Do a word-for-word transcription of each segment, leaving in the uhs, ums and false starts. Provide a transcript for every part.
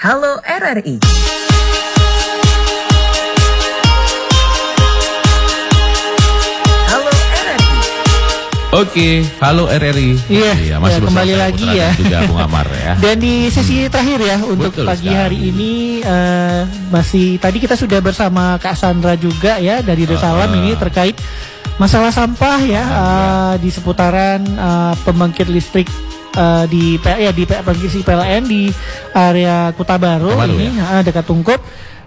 Halo R R I. Halo R R I. Oke, halo R R I. Iya, iya masih ya, kembali lagi ya. Juga Bung Amar ya. Dan di sesi terakhir ya untuk Betul pagi sekali. hari ini uh, masih tadi kita sudah bersama Kak Sandra juga ya dari Darussalam uh, ini terkait masalah sampah ya uh, di seputaran uh, pembangkit listrik uh, di ya di pembangkit P L N di area Kota Baru, Baru ini ya? uh, dekat Tungkup.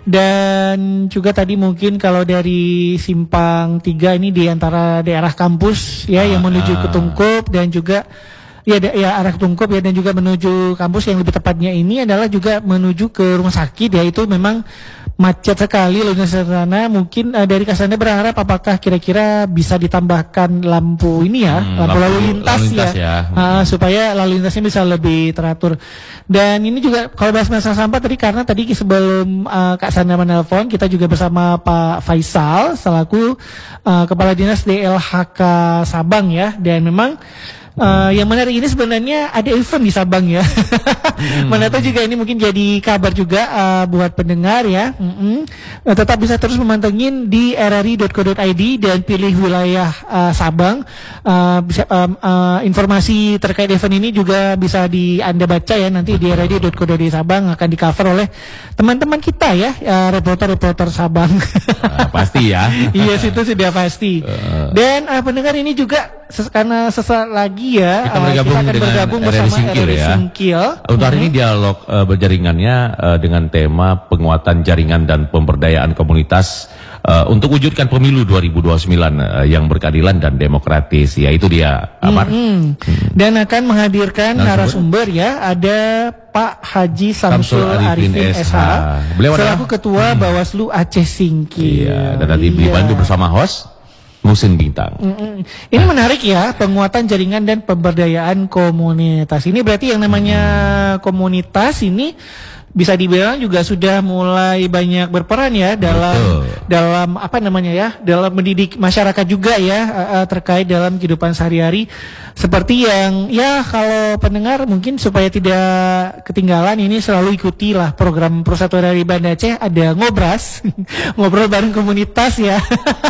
Dan juga tadi mungkin kalau dari Simpang tiga ini di antara daerah kampus ya ah, yang menuju ah. ke Tungkup dan juga ya ya arah Tungkup ya dan juga menuju kampus yang lebih tepatnya ini adalah juga menuju ke rumah sakit ya, itu memang macet sekali lalu lintas sana. Mungkin uh, dari Kasana berharap apakah kira-kira bisa ditambahkan lampu ini ya, hmm, lampu, lampu lalu lintas, lalu lintas ya, ya. Hmm. Uh, supaya lalu lintasnya bisa lebih teratur. Dan ini juga kalau bahas masalah sampah tadi, karena tadi sebelum uh, Kak Sandra menelpon kita juga bersama Pak Faisal selaku uh, Kepala Dinas D L H K Sabang ya, dan memang Uh, yang menarik ini sebenarnya ada event di Sabang ya. Hmm. Mana tahu juga ini mungkin jadi kabar juga uh, buat pendengar ya. Mm-mm. Uh, tetap bisa terus memantengin di r r i dot co dot i d dan pilih wilayah uh, Sabang. Uh, bisa, um, uh, informasi terkait event ini juga bisa di Anda baca ya nanti di r r i dot co dot i d Sabang, akan di cover oleh teman-teman kita ya, uh, reporter-reporter Sabang. Uh, pasti ya. Iya, situ sudah pasti. Uh. Dan uh, pendengar ini juga ses- karena sesaat lagi ya, kita bergabung, kita akan dengan bergabung R R I bersama Singkil, R R I ya. Singkil. Untuk hari ini dialog uh, berjaringannya uh, dengan tema penguatan jaringan dan pemberdayaan komunitas uh, untuk wujudkan pemilu dua ribu dua puluh sembilan uh, yang berkeadilan dan demokratis. Ya itu dia, Amar. Mm-hmm. Hmm. Dan akan menghadirkan narasumber ya, ada Pak Haji Samsul, Samsul Arifin, Arifin S H, beliau selaku Ketua hmm. Bawaslu Aceh Singkil. Iya, dan nanti iya. dibantu bersama host Musin Bintang. Mm-mm. Ini nah. menarik ya, penguatan jaringan dan pemberdayaan komunitas. Ini berarti yang namanya hmm. komunitas ini bisa dibilang juga sudah mulai banyak berperan ya dalam Betul. dalam apa namanya ya, dalam mendidik masyarakat juga ya uh, terkait dalam kehidupan sehari-hari. Seperti yang ya kalau pendengar mungkin supaya tidak ketinggalan ini selalu ikutilah program Persatuan dari Banda Aceh, ada ngobras ngobrol bareng komunitas ya.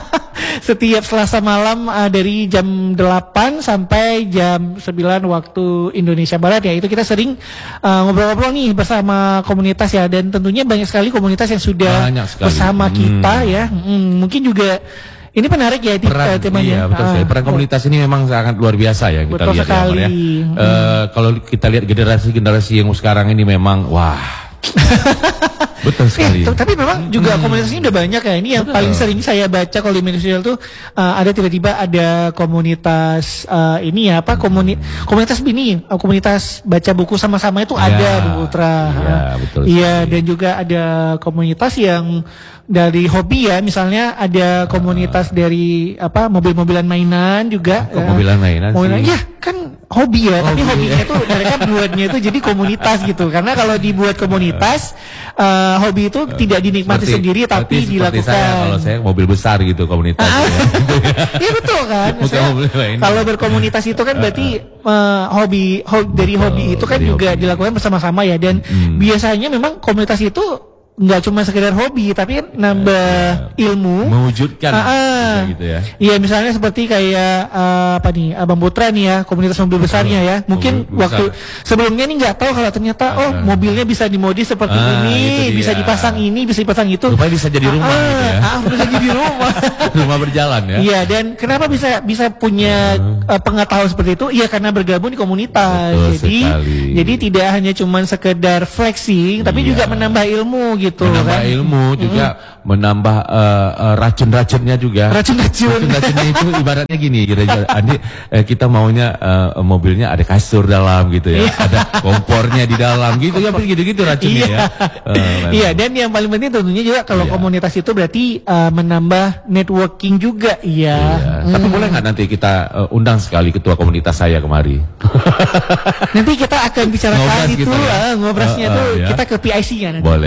Setiap Selasa malam uh, dari jam delapan sampai jam sembilan waktu Indonesia Barat ya, itu kita sering uh, ngobrol-ngobrol nih bersama komunitas ya, dan tentunya banyak sekali komunitas yang sudah bersama kita hmm. ya. Hmm, mungkin juga ini menarik ya peran, temanya. Iya, betul sekali. Peran uh, komunitas ini memang sangat luar biasa ya kita betul lihat sekali. ya. Hmm. Uh, kalau kita lihat generasi-generasi yang sekarang ini memang wah. Betul sekali. Eh, tapi memang juga hmm. komunitas ini udah banyak ya. Ini yang Betul. paling sering saya baca kalau di media sosial tuh uh, ada tiba-tiba ada komunitas uh, ini ya apa komuni komunitas ini uh, komunitas baca buku sama-sama itu ya, ada Bu Putra. Iya, betul. Iya, dan juga ada komunitas yang dari hobi ya, misalnya ada komunitas uh, dari apa mobil-mobilan mainan juga. Uh, mobilan mainan mobilan, sih. ya kan hobi ya, hobi. Tapi hobinya itu mereka buatnya itu jadi komunitas gitu. Karena kalau dibuat komunitas uh, hobi itu uh, tidak dinikmati seperti, sendiri tapi dilakukan. Saya, kalau saya mobil besar gitu komunitas. Ah, ya. Ya betul kan. Kalau berkomunitas itu kan berarti uh, hobi, hobi dari hobi itu kan juga hobi. dilakukan bersama-sama ya, dan hmm. biasanya memang komunitas itu nggak cuma sekedar hobi tapi kan nambah uh, ilmu, mewujudkan uh, uh, gitu ya. Iya, misalnya seperti kayak uh, apa nih Abang Putra nih ya, komunitas mobil besarnya ya. Mungkin mobil waktu besar. Sebelumnya nih nggak tahu kalau ternyata uh, oh mobilnya bisa dimodif seperti uh, ini, bisa dipasang ini, bisa dipasang itu. Rupanya bisa jadi rumah uh, gitu ya. Ah, bisa jadi rumah. Rumah berjalan ya. Iya, dan kenapa bisa bisa punya uh, pengetahuan seperti itu? Iya, karena bergabung di komunitas. Betul jadi sekali. jadi tidak hanya cuma sekedar flexing, tapi iya. juga menambah ilmu gitu. Gitu, menambah kan? ilmu juga mm-hmm. menambah uh, uh, racun-racunnya juga. Racun-racun. Racun-racunnya itu ibaratnya gini, Andi, eh, kita maunya uh, mobilnya ada kasur dalam gitu ya, ada kompornya di dalam gitu ya, gitu-gitu racunnya ya. Uh, iya, dan yang paling penting tentunya juga kalau iya. komunitas itu berarti uh, menambah networking juga, iya. iya. Mm. Tapi boleh nggak nanti kita uh, undang sekali ketua komunitas saya kemari? Nanti kita akan bicarakan itu, gitu ya? uh, ngobrasnya uh, uh, tuh ya. Kita ke P I C-nya nanti. Boleh. boleh.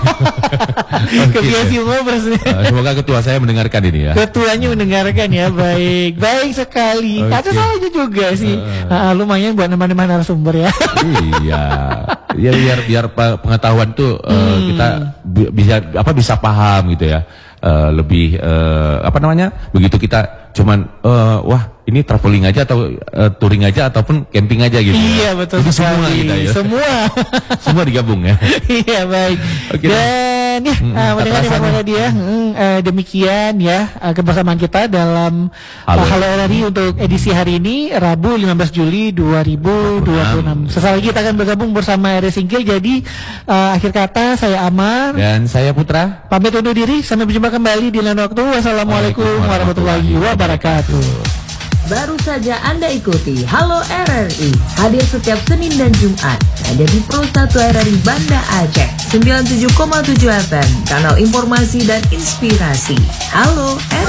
Kebiasaan Movers. Uh, semoga ketua saya mendengarkan ini ya. Ketuanya mendengarkan ya, baik, baik sekali. Okay. Ada salahnya juga sih. Uh. Uh, lumayan buat teman-teman narasumber ya. Iya, ya biar biar pengetahuan tuh uh, hmm. kita bi- bisa apa bisa paham gitu ya. Uh, lebih uh, apa namanya? Begitu kita cuman uh, wah ini traveling aja atau uh, touring aja ataupun camping aja gitu. Iya betul. Itu semua kita ya. Semua. Semua digabung ya. Iya baik. Okay, dan ya hmm, uh, mendengar informasi dia hmm, uh, demikian ya uh, kebersamaan kita dalam Halo, uh, Halo R R I untuk edisi hari ini Rabu lima belas Juli dua ribu dua puluh enam. Sesaat lagi kita akan bergabung bersama R R I Singkil. Jadi uh, akhir kata saya Amar dan saya Putra pamit undur diri. Sampai berjumpa kembali di lain waktu. Wassalamualaikum warahmatullahi wabarakatuh. Baru saja Anda ikuti Halo R R I, hadir setiap Senin dan Jumat hanya di Pro satu R R I Banda Aceh sembilan puluh tujuh koma tujuh F M, kanal informasi dan inspirasi. Halo R R I.